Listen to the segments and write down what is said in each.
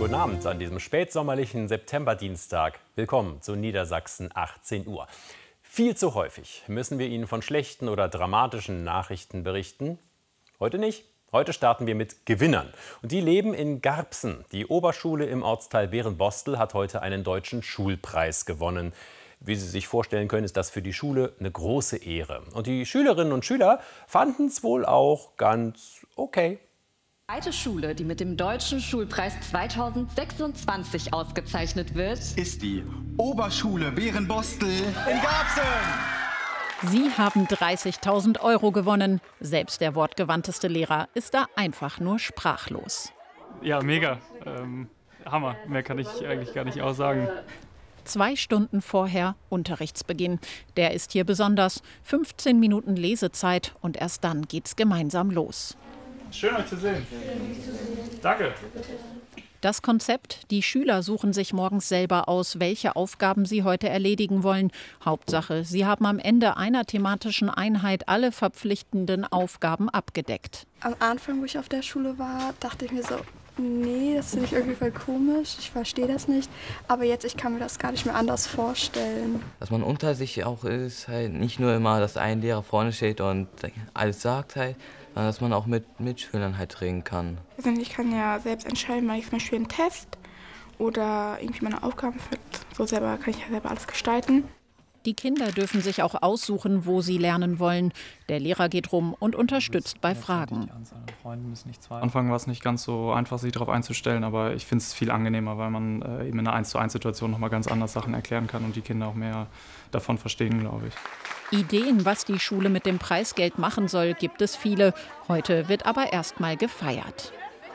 Guten Abend an diesem spätsommerlichen Septemberdienstag. Willkommen zu Niedersachsen 18 Uhr. Viel zu häufig müssen wir Ihnen von schlechten oder dramatischen Nachrichten berichten. Heute nicht. Heute starten wir mit Gewinnern. Und die leben in Garbsen. Die Oberschule im Ortsteil Berenbostel hat heute einen deutschen Schulpreis gewonnen. Wie Sie sich vorstellen können, ist das für die Schule eine große Ehre. Und die Schülerinnen und Schüler fanden es wohl auch ganz okay. Die zweite Schule, die mit dem Deutschen Schulpreis 2026 ausgezeichnet wird, ist die Oberschule Berenbostel in Garbsen. Sie haben 30.000 € gewonnen. Selbst der wortgewandteste Lehrer ist da einfach nur sprachlos. Ja, mega. Hammer. Mehr kann ich eigentlich gar nicht aussagen. 2 Stunden vorher Unterrichtsbeginn. Der ist hier besonders. 15 Minuten Lesezeit und erst dann geht's gemeinsam los. Schön, euch zu sehen. Danke. Das Konzept: Die Schüler suchen sich morgens selber aus, welche Aufgaben sie heute erledigen wollen. Hauptsache, sie haben am Ende einer thematischen Einheit alle verpflichtenden Aufgaben abgedeckt. Am Anfang, wo ich auf der Schule war, dachte ich mir so, nee, das finde ich irgendwie voll komisch, ich verstehe das nicht. Aber jetzt, ich kann mir das gar nicht mehr anders vorstellen. Dass man unter sich auch ist, halt nicht nur immer, dass ein Lehrer vorne steht und alles sagt halt, sondern dass man auch mit Mitschülern halt reden kann. Also ich kann ja selbst entscheiden, mache ich zum Beispiel einen Test oder irgendwie meine Aufgaben so selber, kann ich ja selber alles gestalten. Die Kinder dürfen sich auch aussuchen, wo sie lernen wollen. Der Lehrer geht rum und unterstützt bei Fragen. Am Anfang war es nicht ganz so einfach, sich darauf einzustellen, aber ich finde es viel angenehmer, weil man eben in einer 1:1-Situation noch mal ganz anders Sachen erklären kann und die Kinder auch mehr davon verstehen, glaube ich. Ideen, was die Schule mit dem Preisgeld machen soll, gibt es viele. Heute wird aber erstmal gefeiert.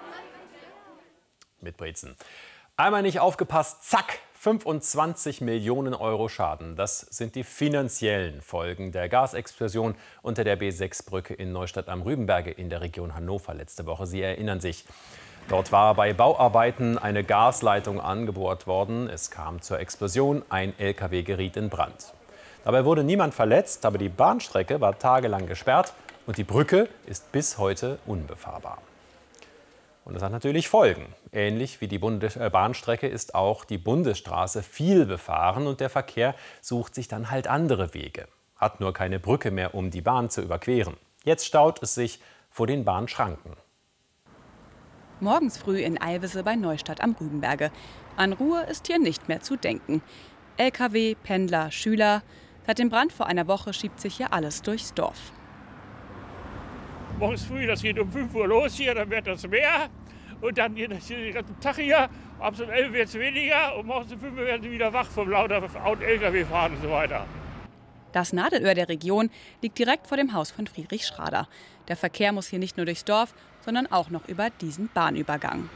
Mit Brezen. Einmal nicht aufgepasst, zack, 25 Millionen € Schaden. Das sind die finanziellen Folgen der Gasexplosion unter der B6-Brücke in Neustadt am Rübenberge in der Region Hannover letzte Woche. Sie erinnern sich. Dort war bei Bauarbeiten eine Gasleitung angebohrt worden. Es kam zur Explosion, ein LKW geriet in Brand. Dabei wurde niemand verletzt, aber die Bahnstrecke war tagelang gesperrt und die Brücke ist bis heute unbefahrbar. Und das hat natürlich Folgen. Ähnlich wie die Bahnstrecke ist auch die Bundesstraße viel befahren und der Verkehr sucht sich dann halt andere Wege. Hat nur keine Brücke mehr, um die Bahn zu überqueren. Jetzt staut es sich vor den Bahnschranken. Morgens früh in Eilwisse bei Neustadt am Rübenberge. An Ruhe ist hier nicht mehr zu denken. LKW, Pendler, Schüler. Seit dem Brand vor einer Woche schiebt sich hier alles durchs Dorf. Morgens früh, das geht um 5 Uhr los hier, dann wird das mehr. Und dann geht das hier den ganzen Tag hier. Abends um 11 wird es weniger und morgens um 5 Uhr werden sie wieder wach vom lauter LKW fahren und so weiter. Das Nadelöhr der Region liegt direkt vor dem Haus von Friedrich Schrader. Der Verkehr muss hier nicht nur durchs Dorf, sondern auch noch über diesen Bahnübergang.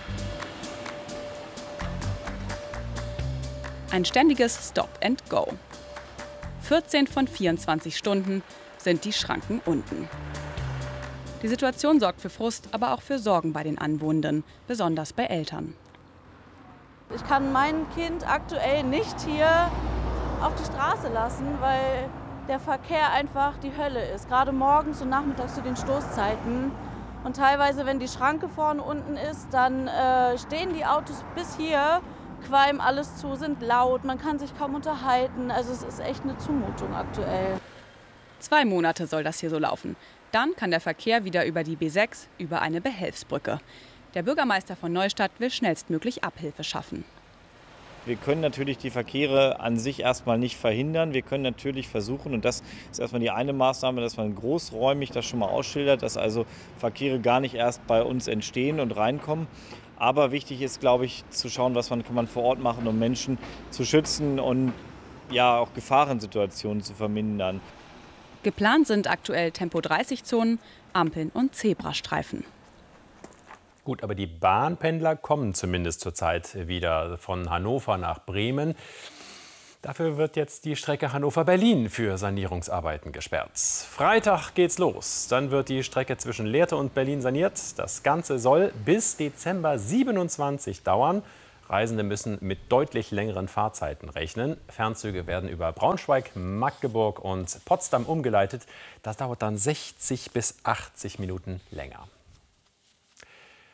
Ein ständiges Stop and Go. 14 von 24 Stunden sind die Schranken unten. Die Situation sorgt für Frust, aber auch für Sorgen bei den Anwohnenden, besonders bei Eltern. Ich kann mein Kind aktuell nicht hier auf die Straße lassen, weil der Verkehr einfach die Hölle ist. Gerade morgens und nachmittags zu den Stoßzeiten. Und teilweise, wenn die Schranke vorne unten ist, dann stehen die Autos bis hier, qualmen alles zu, sind laut, man kann sich kaum unterhalten. Also es ist echt eine Zumutung aktuell. 2 Monate soll das hier so laufen. Dann kann der Verkehr wieder über die B6, über eine Behelfsbrücke. Der Bürgermeister von Neustadt will schnellstmöglich Abhilfe schaffen. Wir können natürlich die Verkehre an sich erstmal nicht verhindern. Wir können natürlich versuchen, und das ist erstmal die eine Maßnahme, dass man großräumig das schon mal ausschildert, dass also Verkehre gar nicht erst bei uns entstehen und reinkommen. Aber wichtig ist, glaube ich, zu schauen, kann man vor Ort machen, um Menschen zu schützen und ja auch Gefahrensituationen zu vermindern. Geplant sind aktuell Tempo-30-Zonen, Ampeln und Zebrastreifen. Gut, aber die Bahnpendler kommen zumindest zurzeit wieder von Hannover nach Bremen. Dafür wird jetzt die Strecke Hannover-Berlin für Sanierungsarbeiten gesperrt. Freitag geht's los. Dann wird die Strecke zwischen Lehrte und Berlin saniert. Das Ganze soll bis Dezember 27 dauern. Reisende müssen mit deutlich längeren Fahrzeiten rechnen. Fernzüge werden über Braunschweig, Magdeburg und Potsdam umgeleitet. Das dauert dann 60 bis 80 Minuten länger.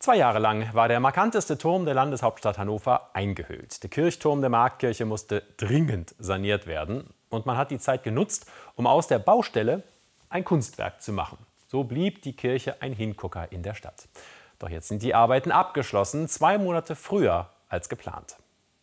2 Jahre lang war der markanteste Turm der Landeshauptstadt Hannover eingehüllt. Der Kirchturm der Marktkirche musste dringend saniert werden. Und man hat die Zeit genutzt, um aus der Baustelle ein Kunstwerk zu machen. So blieb die Kirche ein Hingucker in der Stadt. Doch jetzt sind die Arbeiten abgeschlossen, 2 Monate früher als geplant.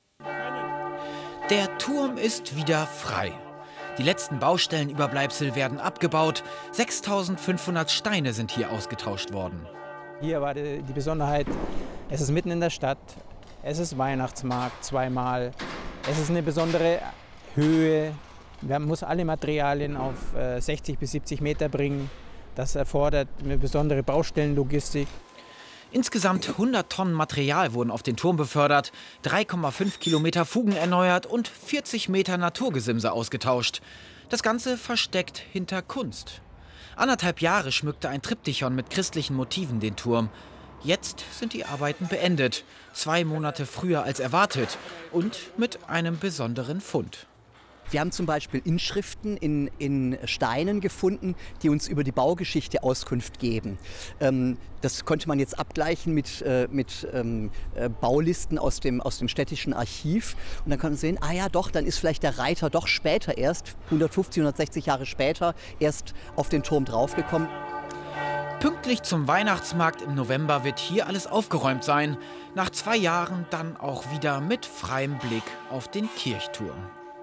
Der Turm ist wieder frei. Die letzten Baustellenüberbleibsel werden abgebaut. 6.500 Steine sind hier ausgetauscht worden. Hier war die Besonderheit, es ist mitten in der Stadt, es ist Weihnachtsmarkt zweimal, es ist eine besondere Höhe. Man muss alle Materialien auf 60 bis 70 Meter bringen. Das erfordert eine besondere Baustellenlogistik. Insgesamt 100 Tonnen Material wurden auf den Turm befördert, 3,5 Kilometer Fugen erneuert und 40 Meter Naturgesimse ausgetauscht. Das Ganze versteckt hinter Kunst. 1,5 Jahre schmückte ein Triptychon mit christlichen Motiven den Turm. Jetzt sind die Arbeiten beendet, 2 Monate früher als erwartet und mit einem besonderen Fund. Wir haben zum Beispiel Inschriften in Steinen gefunden, die uns über die Baugeschichte Auskunft geben. Das konnte man jetzt abgleichen mit Baulisten aus dem städtischen Archiv. Und dann kann man sehen, ah ja doch, dann ist vielleicht der Reiter doch später erst, 150, 160 Jahre später, erst auf den Turm draufgekommen. Pünktlich zum Weihnachtsmarkt im November wird hier alles aufgeräumt sein. Nach 2 Jahren dann auch wieder mit freiem Blick auf den Kirchturm.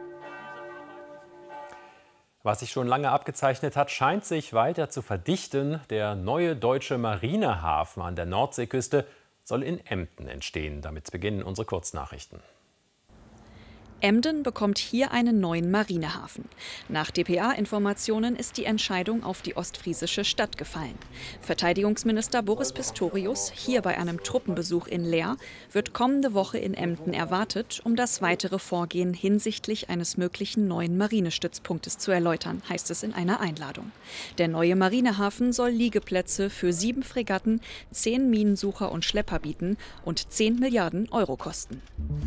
Was sich schon lange abgezeichnet hat, scheint sich weiter zu verdichten. Der neue deutsche Marinehafen an der Nordseeküste soll in Emden entstehen. Damit beginnen unsere Kurznachrichten. Emden bekommt hier einen neuen Marinehafen. Nach dpa-Informationen ist die Entscheidung auf die ostfriesische Stadt gefallen. Verteidigungsminister Boris Pistorius, hier bei einem Truppenbesuch in Leer, wird kommende Woche in Emden erwartet, um das weitere Vorgehen hinsichtlich eines möglichen neuen Marinestützpunktes zu erläutern, heißt es in einer Einladung. Der neue Marinehafen soll Liegeplätze für 7 Fregatten, 10 Minensucher und Schlepper bieten und 10 Milliarden Euro kosten.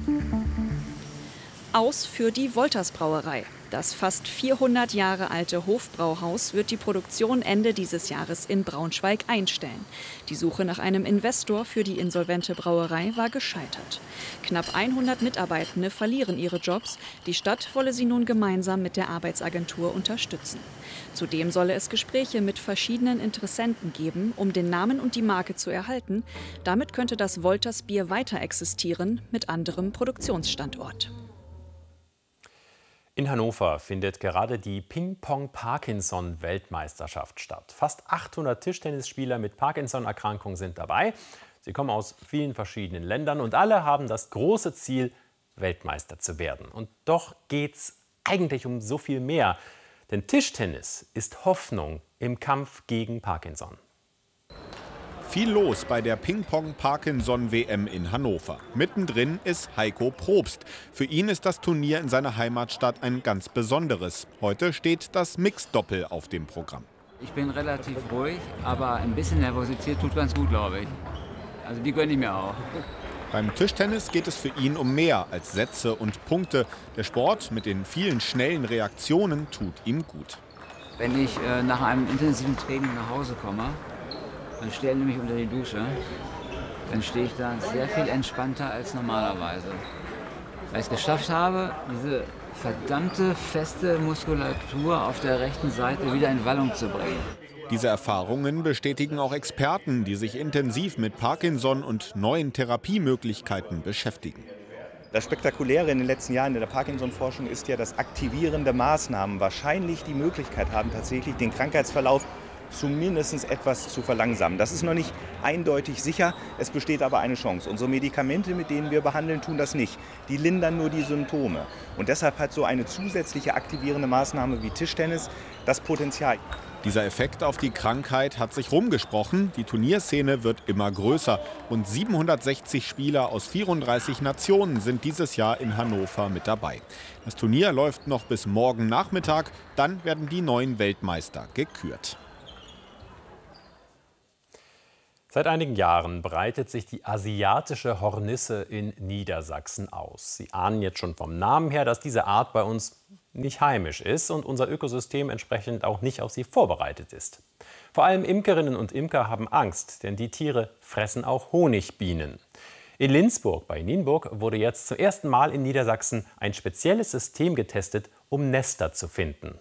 Aus für die Wolters Brauerei. Das fast 400 Jahre alte Hofbrauhaus wird die Produktion Ende dieses Jahres in Braunschweig einstellen. Die Suche nach einem Investor für die insolvente Brauerei war gescheitert. Knapp 100 Mitarbeitende verlieren ihre Jobs. Die Stadt wolle sie nun gemeinsam mit der Arbeitsagentur unterstützen. Zudem solle es Gespräche mit verschiedenen Interessenten geben, um den Namen und die Marke zu erhalten. Damit könnte das Wolters Bier weiter existieren mit anderem Produktionsstandort. In Hannover findet gerade die Ping-Pong-Parkinson-Weltmeisterschaft statt. Fast 800 Tischtennisspieler mit Parkinson-Erkrankung sind dabei. Sie kommen aus vielen verschiedenen Ländern und alle haben das große Ziel, Weltmeister zu werden. Und doch geht es eigentlich um so viel mehr. Denn Tischtennis ist Hoffnung im Kampf gegen Parkinson. Viel los bei der Ping-Pong-Parkinson-WM in Hannover. Mittendrin ist Heiko Probst. Für ihn ist das Turnier in seiner Heimatstadt ein ganz besonderes. Heute steht das Mixed-Doppel auf dem Programm. Ich bin relativ ruhig, aber ein bisschen Nervosität tut ganz gut, glaube ich. Also die gönne ich mir auch. Beim Tischtennis geht es für ihn um mehr als Sätze und Punkte. Der Sport mit den vielen schnellen Reaktionen tut ihm gut. Wenn ich nach einem intensiven Training nach Hause komme, dann stelle ich mich unter die Dusche, dann stehe ich da sehr viel entspannter als normalerweise. Weil ich es geschafft habe, diese verdammte feste Muskulatur auf der rechten Seite wieder in Wallung zu bringen. Diese Erfahrungen bestätigen auch Experten, die sich intensiv mit Parkinson und neuen Therapiemöglichkeiten beschäftigen. Das Spektakuläre in den letzten Jahren in der Parkinson-Forschung ist ja, dass aktivierende Maßnahmen wahrscheinlich die Möglichkeit haben, tatsächlich den Krankheitsverlauf zumindest etwas zu verlangsamen. Das ist noch nicht eindeutig sicher, es besteht aber eine Chance. Unsere Medikamente, mit denen wir behandeln, tun das nicht. Die lindern nur die Symptome. Und deshalb hat so eine zusätzliche aktivierende Maßnahme wie Tischtennis das Potenzial. Dieser Effekt auf die Krankheit hat sich rumgesprochen. Die Turnierszene wird immer größer. Rund 760 Spieler aus 34 Nationen sind dieses Jahr in Hannover mit dabei. Das Turnier läuft noch bis morgen Nachmittag. Dann werden die neuen Weltmeister gekürt. Seit einigen Jahren breitet sich die asiatische Hornisse in Niedersachsen aus. Sie ahnen jetzt schon vom Namen her, dass diese Art bei uns nicht heimisch ist und unser Ökosystem entsprechend auch nicht auf sie vorbereitet ist. Vor allem Imkerinnen und Imker haben Angst, denn die Tiere fressen auch Honigbienen. In Linzburg bei Nienburg wurde jetzt zum ersten Mal in Niedersachsen ein spezielles System getestet, um Nester zu finden.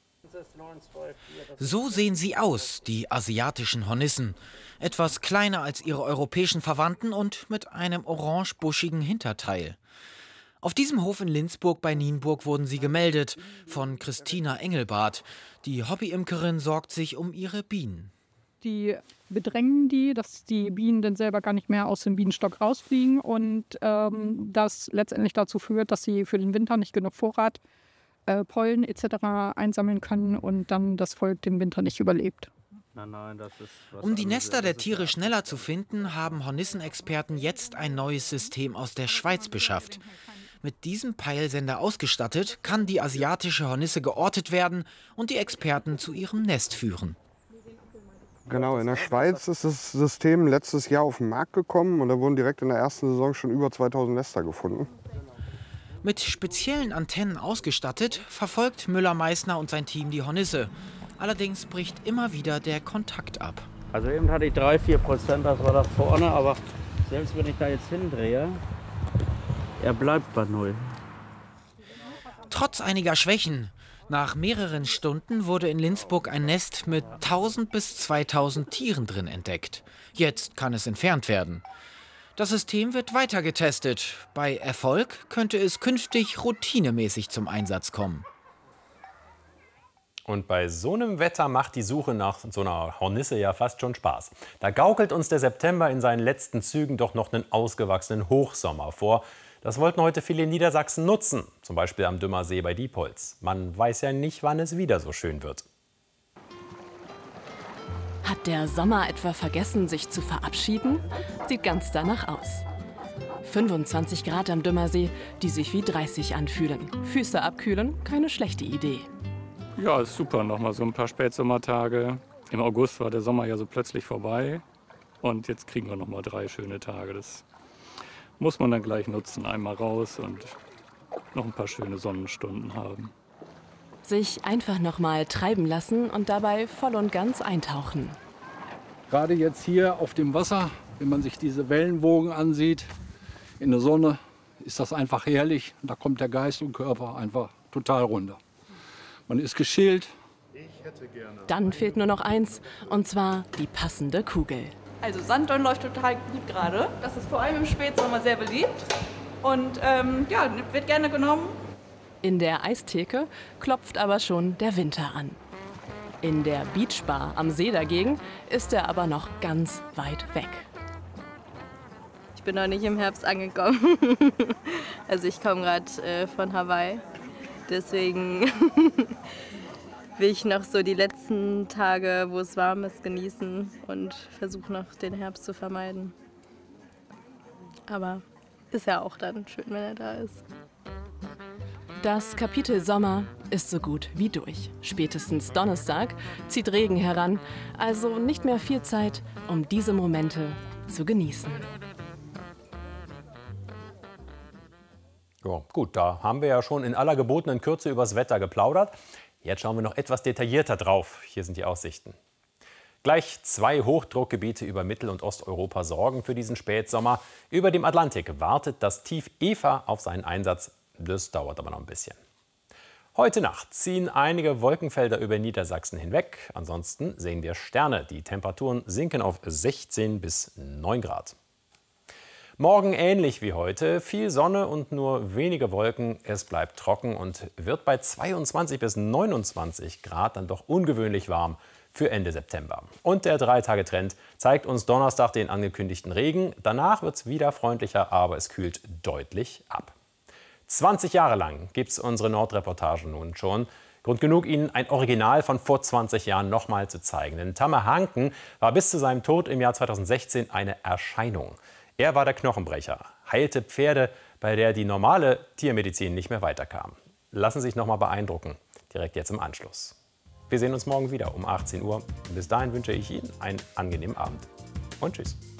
So sehen sie aus, die asiatischen Hornissen. Etwas kleiner als ihre europäischen Verwandten und mit einem orange-buschigen Hinterteil. Auf diesem Hof in Linzburg bei Nienburg wurden sie gemeldet von Christina Engelbart. Die Hobbyimkerin sorgt sich um ihre Bienen. Die bedrängen die, dass die Bienen dann selber gar nicht mehr aus dem Bienenstock rausfliegen und das letztendlich dazu führt, dass sie für den Winter nicht genug Vorrat, Pollen etc. einsammeln können und dann das Volk den Winter nicht überlebt. Um die Nester der Tiere schneller zu finden, haben Hornissenexperten jetzt ein neues System aus der Schweiz beschafft. Mit diesem Peilsender ausgestattet, kann die asiatische Hornisse geortet werden und die Experten zu ihrem Nest führen. Genau, in der Schweiz ist das System letztes Jahr auf den Markt gekommen und da wurden direkt in der ersten Saison schon über 2000 Nester gefunden. Mit speziellen Antennen ausgestattet, verfolgt Müller-Meissner und sein Team die Hornisse. Allerdings bricht immer wieder der Kontakt ab. Also eben hatte ich 3–4%, das war das vorne, aber selbst wenn ich da jetzt hindrehe, er bleibt bei 0. Trotz einiger Schwächen. Nach mehreren Stunden wurde in Linzburg ein Nest mit 1000 bis 2000 Tieren drin entdeckt. Jetzt kann es entfernt werden. Das System wird weiter getestet. Bei Erfolg könnte es künftig routinemäßig zum Einsatz kommen. Und bei so einem Wetter macht die Suche nach so einer Hornisse ja fast schon Spaß. Da gaukelt uns der September in seinen letzten Zügen doch noch einen ausgewachsenen Hochsommer vor. Das wollten heute viele in Niedersachsen nutzen, zum Beispiel am Dümmer See bei Diepholz. Man weiß ja nicht, wann es wieder so schön wird. Hat der Sommer etwa vergessen, sich zu verabschieden? Sieht ganz danach aus. 25 Grad am Dümmer See, die sich wie 30 anfühlen. Füße abkühlen, keine schlechte Idee. Ja, ist super. Nochmal so ein paar Spätsommertage. Im August war der Sommer ja so plötzlich vorbei. Und jetzt kriegen wir nochmal 3 schöne Tage. Das muss man dann gleich nutzen. Einmal raus und noch ein paar schöne Sonnenstunden haben. Sich einfach nochmal treiben lassen und dabei voll und ganz eintauchen. Gerade jetzt hier auf dem Wasser, wenn man sich diese Wellenwogen ansieht, in der Sonne, ist das einfach herrlich. Da kommt der Geist und Körper einfach total runter. Man ist geschillt. Dann fehlt nur noch eins, und zwar die passende Kugel. Also Sanddorn läuft total gut gerade. Das ist vor allem im Spätsommer sehr beliebt und ja, wird gerne genommen. In der Eistheke klopft aber schon der Winter an. In der Beachbar am See dagegen ist er aber noch ganz weit weg. Ich bin noch nicht im Herbst angekommen. Also ich komme gerade von Hawaii. Deswegen will ich noch so die letzten Tage, wo es warm ist, genießen und versuche noch den Herbst zu vermeiden. Aber ist ja auch dann schön, wenn er da ist. Das Kapitel Sommer ist so gut wie durch. Spätestens Donnerstag zieht Regen heran, also nicht mehr viel Zeit, um diese Momente zu genießen. Ja, gut, da haben wir ja schon in aller gebotenen Kürze übers Wetter geplaudert. Jetzt schauen wir noch etwas detaillierter drauf. Hier sind die Aussichten. Gleich 2 Hochdruckgebiete über Mittel- und Osteuropa sorgen für diesen Spätsommer. Über dem Atlantik wartet das Tief Eva auf seinen Einsatz. Das dauert aber noch ein bisschen. Heute Nacht ziehen einige Wolkenfelder über Niedersachsen hinweg. Ansonsten sehen wir Sterne. Die Temperaturen sinken auf 16 bis 9 Grad. Morgen ähnlich wie heute, viel Sonne und nur wenige Wolken. Es bleibt trocken und wird bei 22 bis 29 Grad dann doch ungewöhnlich warm für Ende September. Und der 3-Tage-Trend zeigt uns Donnerstag den angekündigten Regen. Danach wird es wieder freundlicher, aber es kühlt deutlich ab. 20 Jahre lang gibt es unsere Nordreportage nun schon. Grund genug, Ihnen ein Original von vor 20 Jahren nochmal zu zeigen. Denn Tamme Hanken war bis zu seinem Tod im Jahr 2016 eine Erscheinung. Er war der Knochenbrecher, heilte Pferde, bei der die normale Tiermedizin nicht mehr weiterkam. Lassen Sie sich noch mal beeindrucken, direkt jetzt im Anschluss. Wir sehen uns morgen wieder um 18 Uhr. Bis dahin wünsche ich Ihnen einen angenehmen Abend und tschüss.